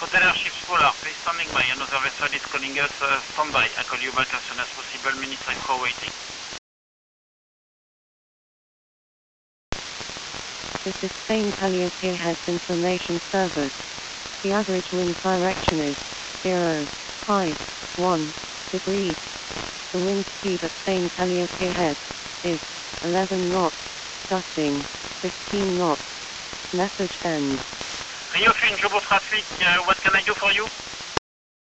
Hotel Airships Polar, please standing by. Another vessel is calling us. Stand by. I call you back as soon as possible. Minutes time for waiting. This is Spain Calliope Heads Information Service. The average wind direction is 0, 5, 1 degrees. The wind speed at Spain Calliope Heads is 11 knots, gusting 15 knots. Message end. Rio Fun, Jobo Traffic, what can I do for you?